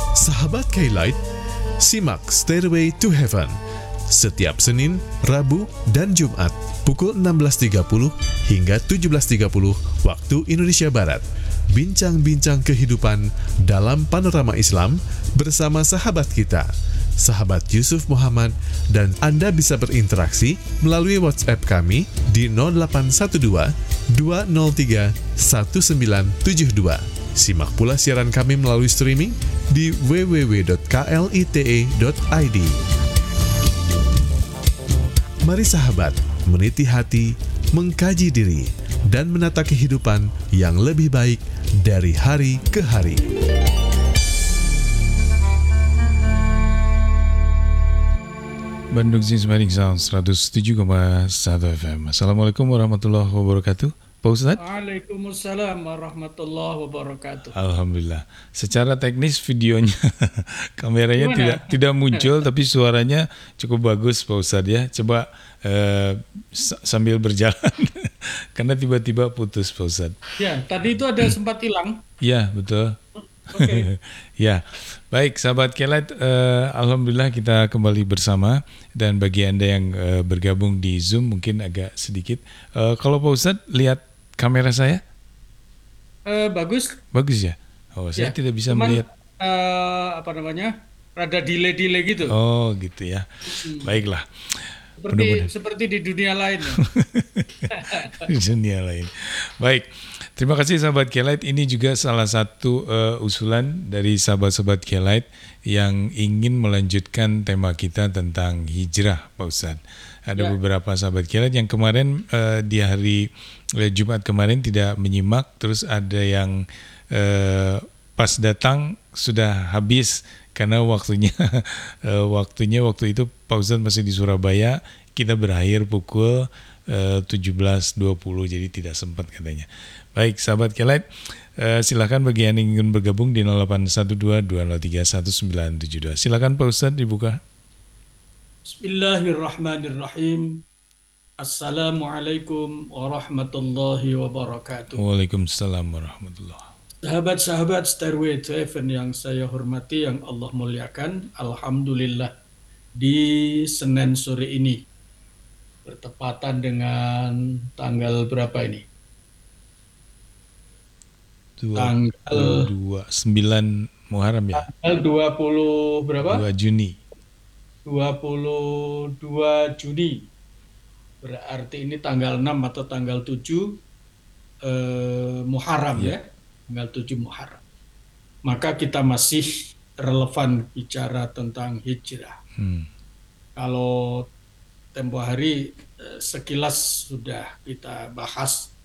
Sahabat K-Light, simak Stairway to Heaven setiap Senin, Rabu, dan Jumat pukul 16.30 hingga 17.30 waktu Indonesia Barat. Bincang-bincang kehidupan dalam panorama Islam bersama sahabat kita, sahabat Yusuf Muhammad, dan Anda bisa berinteraksi melalui WhatsApp kami di 0812 203 1972. Simak pula siaran kami melalui streaming di www.klite.id. Mari sahabat, meniti hati, mengkaji diri, dan menata kehidupan yang lebih baik dari hari ke hari. Bandung Inspiring Sound 107,1 FM. Assalamualaikum warahmatullahi wabarakatuh. Pak Ustadz? Waalaikumsalam warahmatullahi wabarakatuh. Alhamdulillah. Secara teknis videonya, kameranya tidak muncul, tapi suaranya cukup bagus Pak Ustadz ya. Coba sambil berjalan, karena tiba-tiba putus Pak Ustadz. Ya, tadi itu ada sempat hilang. Ya, betul. Oke. Ya, baik sahabat K-Light, alhamdulillah kita kembali bersama, dan bagi Anda yang bergabung di Zoom mungkin agak sedikit. Kalau Pak Ustadz lihat kamera saya? Bagus. Bagus ya? Oh, saya Ya, tidak bisa cuman, melihat. rada delay gitu. Oh, gitu ya. Baiklah. Seperti di dunia lain. Ya. Di dunia lain. Baik. Terima kasih sahabat K-Light. Ini juga salah satu usulan dari sahabat-sahabat K-Light yang ingin melanjutkan tema kita tentang hijrah, Pak Ustadz. Ada beberapa sahabat K-Light yang kemarin di hari Jumat kemarin tidak menyimak, terus ada yang pas datang sudah habis karena waktu itu Pak Ustadz masih di Surabaya, kita berakhir pukul 17.20, jadi tidak sempat katanya. Baik sahabat K-Light, silakan bagi yang ingin bergabung di 0812-203-1972. Silakan Pak Ustadz dibuka. Bismillahirrahmanirrahim. Assalamualaikum warahmatullahi wabarakatuh. Waalaikumsalam warahmatullahi. Sahabat-sahabat Stairway to Heaven yang saya hormati, yang Allah muliakan, alhamdulillah di Senin sore ini bertepatan dengan tanggal berapa ini? Tanggal 29 Muharram ya? Tanggal 20 berapa? 2 Juni. 22 Juni. Berarti ini tanggal 6 atau tanggal 7 Muharram ya. Tanggal 7 Muharram. Maka kita masih relevan bicara tentang hijrah. Kalau tempo hari sekilas sudah kita bahas